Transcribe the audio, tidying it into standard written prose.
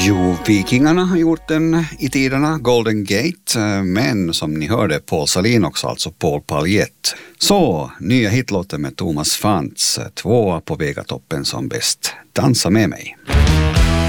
Jo, Vikingarna har gjort den i tiderna, Golden Gate, men som ni hörde Paul Salin också, alltså Paul Paljett. Så, nya hitlåten med Thomas Fantz, 2 på Vegatoppen som bäst. Dansa med mig.